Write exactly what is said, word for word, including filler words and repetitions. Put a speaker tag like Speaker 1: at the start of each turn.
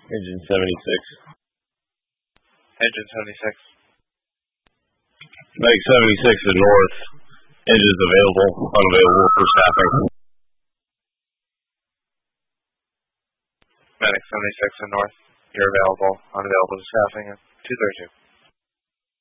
Speaker 1: Engine seventy-six.
Speaker 2: Engine seventy-six.
Speaker 1: Medic seventy-six in north. Engines available, unavailable for staffing.
Speaker 2: Medic seventy-six in north. You're available, unavailable for staffing at two thirty-two.